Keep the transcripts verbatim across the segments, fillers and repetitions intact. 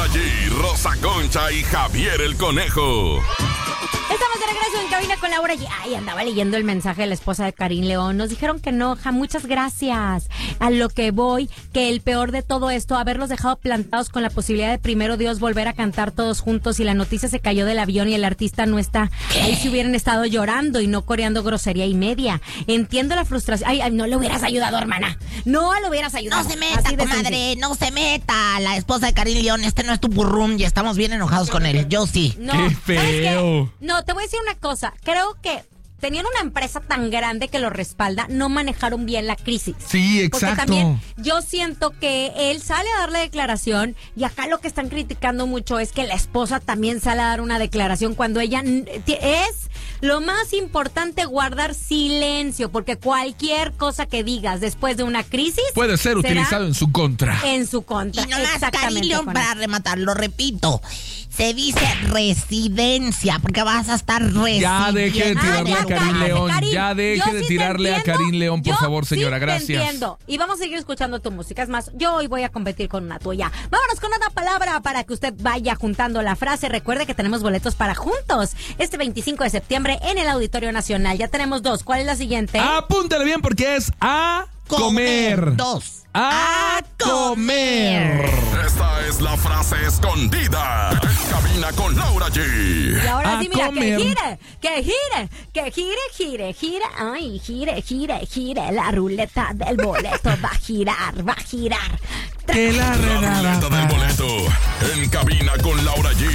Laura G, Rosa Concha y Javier el Conejo. Estamos de regreso en Cabina con Laura G. Ay, andaba leyendo el mensaje de la esposa de Karim León. Nos dijeron que no, ja, muchas gracias. A lo que voy, que el peor de todo esto, haberlos dejado plantados con la posibilidad de primero Dios volver a cantar todos juntos y la noticia se cayó del avión y el artista no está. ¿Qué? Ahí se hubieran estado llorando y no coreando grosería y media. Entiendo la frustración. Ay, ay, no le hubieras ayudado, hermana. No le hubieras ayudado. No se meta, comadre, no se meta. La esposa de Karim León, este no es tu burrum y estamos bien enojados con él. Yo sí. No, ¡qué feo! No, te voy a decir una cosa. Creo que teniendo una empresa tan grande que lo respalda, no manejaron bien la crisis. Sí, exacto. Porque también yo siento que él sale a darle declaración y acá lo que están criticando mucho es que la esposa también sale a dar una declaración cuando ella es lo más importante guardar silencio, porque cualquier cosa que digas después de una crisis puede ser utilizado en su contra. En su contra. Y no más, Karim León, para rematar, lo repito, se dice residencia, porque vas a estar residiendo. Ya deje de tirarle a Karim León. Karim, ya deje de sí tirarle a Karim León, por yo favor, señora. Sí gracias. Te entiendo. Y vamos a seguir escuchando tu música. Es más, yo hoy voy a competir con una tuya. Vámonos con otra palabra para que usted vaya juntando la frase. Recuerde que tenemos boletos para juntos este veinticinco de septiembre en el Auditorio Nacional. Ya tenemos dos. ¿Cuál es la siguiente? Apúntale bien porque es a comer. comer. Dos. A comer. Esta es la frase escondida en Cabina con Laura G. Y ahora A sí, mira, comer. que gire, que gire, que gire, gire, gire. Ay, gire, gire, gire. La ruleta del boleto va a girar, va a girar. Que la La renada. ruleta del boleto en Cabina con Laura G.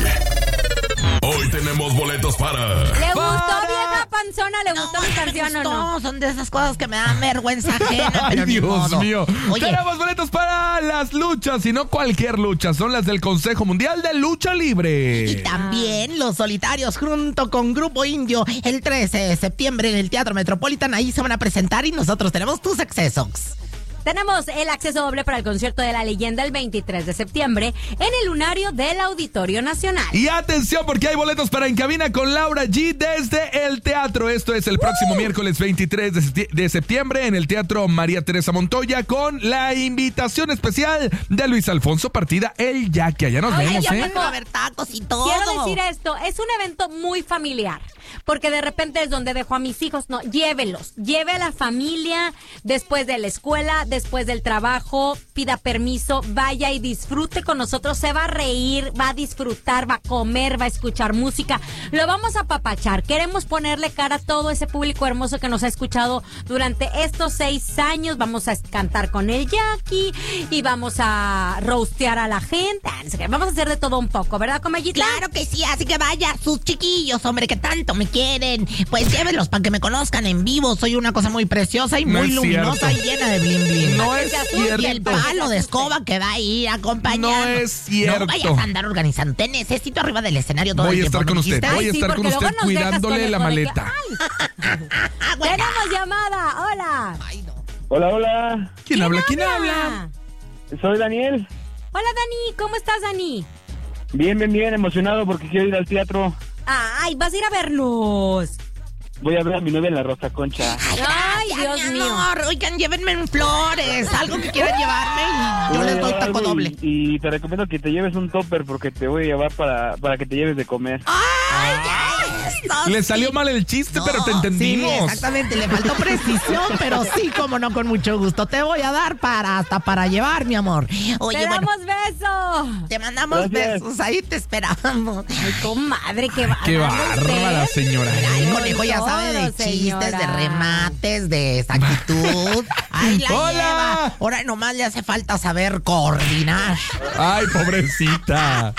Hoy tenemos boletos para... ¿Le gustó, Para- vieja panzona? ¿Le No, gustó mi no me canción o gustó. no? Son de esas cosas que me dan vergüenza ajena, Ay, pero ni Dios modo. mío. Oye, Tenemos boletos para las luchas, y no cualquier lucha, son las del Consejo Mundial de Lucha y Libre. también Los Solitarios junto con Grupo Indio el trece de septiembre en el Teatro Metropolitan. Ahí se van a presentar y nosotros tenemos tus accesos. Tenemos el acceso doble para el concierto de La Leyenda el veintitrés de septiembre en el lunario del Auditorio Nacional. Y atención porque hay boletos para En Cabina con Laura G desde el teatro. Esto es el próximo miércoles veintitrés de seti- de septiembre en el Teatro María Teresa Montoya con la invitación especial de Luis Alfonso Partida, el Yaque. Allá nos Oye, vemos, yo ¿eh? me- Va a haber tacos y todo. Quiero decir esto, es un evento muy familiar, porque de repente es donde dejo a mis hijos. No, llévelos, lleve a la familia después de la escuela, después del trabajo, pida permiso, vaya y disfrute con nosotros, se va a reír, va a disfrutar, va a comer, va a escuchar música, lo vamos a apapachar, queremos ponerle cara a todo ese público hermoso que nos ha escuchado durante estos seis años, vamos a cantar con el Jackie y vamos a roastear a la gente, ah, no sé qué, vamos a hacer de todo un poco, ¿verdad, comadita? Claro que sí, así que vaya, sus chiquillos, hombre, que tanto me quieren, pues llévenlos para que me conozcan en vivo. Soy una cosa muy preciosa y No muy es luminosa cierto. y llena de bling bling. No que es se asuste. cierto. Y el palo de escoba que va a ir acompañando. No es cierto. No vayas a andar organizando. Te necesito arriba del escenario todo Voy el a tiempo. estar con ¿me usted, dijiste? voy a Ay, sí, estar con porque usted luego nos dejas cuidándole con el la hijo de que, maleta. ay, Ah, güey. tenemos llamada, hola. Ay, no. Hola, hola. ¿Quién habla? ¿Quién habla? Soy Daniel. Hola, Dani, ¿cómo estás, Dani? Bien, bien, bien emocionado porque quiero ir al teatro. Ay, vas a ir a vernos. Voy a ver a mi novia en la Rosa Concha. Ay, Gracias, Dios mi mío. amor. Oigan, llévenme en flores. Algo que quieran llevarme y yo Voy a les doy llevar taco algo doble. Y, y te recomiendo que te lleves un topper porque te voy a llevar para, para que te lleves de comer. ¡Ay, ya! Esto Le sí. salió mal el chiste, No, pero te entendimos. Sí, exactamente, le faltó precisión, pero sí, como no, con mucho gusto. Te voy a dar para hasta para llevar, mi amor. Oye, Te bueno, damos beso. te mandamos Gracias. besos, ahí te esperamos. Ay, comadre, qué bárbara. Qué bárbara, usted. señora. Ay, Con conejo ya sabe de todo, chistes, señora. de remates, de exactitud. Ahí la Hola. lleva. Ahora nomás le hace falta saber coordinar. Ay, pobrecita.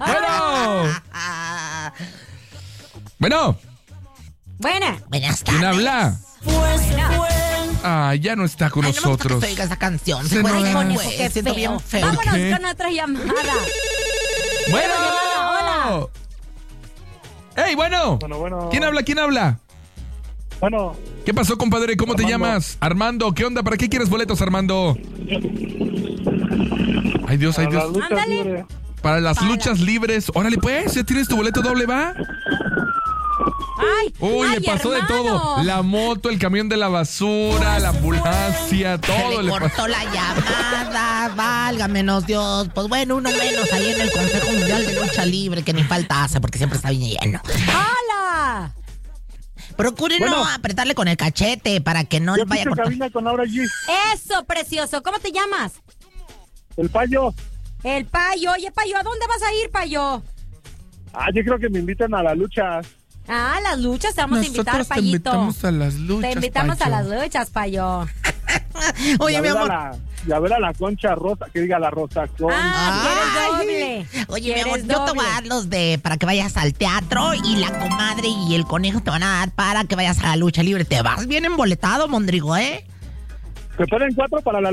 Bueno. Ah, Bueno, Buena. buenas tardes. ¿quién habla? Buena. Ah, ya no está con Ay, no me gusta que nosotros. se oiga esa canción. Se Se fue, nos- se Ay, fue, Conejo, qué siento feo. bien feo. Vámonos qué? con otra llamada. Bueno. Hola. Hey, bueno. Bueno, bueno. ¿Quién habla? ¿Quién habla? Bueno, ¿Qué pasó, compadre? ¿Cómo te Armando. llamas? Armando. ¿Qué onda? ¿Para qué quieres boletos, Armando? Ay, Dios, ay, para las Dios. luchas Ándale. libres. Para las Para. luchas libres. Órale, pues, ya tienes tu boleto doble, ¿va? Ay, Uy, ay, le pasó hermano. de todo. La moto, el camión de la basura, la ambulancia, Se todo le le pasó. cortó la llamada, válgamenos Dios. Pues bueno, uno menos ahí en el Consejo Mundial de Lucha Libre, que ni falta hace, porque siempre está bien lleno. ¡Hala! Procure Bueno. no apretarle con el cachete para que no Yo le vaya a escucho cortar. cabina con Laura G. Eso, precioso. ¿Cómo te llamas? El payo. El Payo. Oye, Payo, ¿a dónde vas a ir, Payo? Ah, yo creo que me invitan a la lucha. Ah, las luchas te vamos a invitar, Nosotros te Payito. invitamos a las luchas, Te invitamos Payo. a las luchas, Payo. Oye, y a mi ver a amor. la- y a ver a la Concha Rosa, que diga la Rosa Concha. Ah, Ay. quieres doble. Oye, mi Quieres amor, yo te voy doble. a dar los de para que vayas al teatro y la comadre y el conejo te van a dar para que vayas a la lucha libre. Te vas bien emboletado, Mondrigo, ¿eh? Se ponen cuatro para la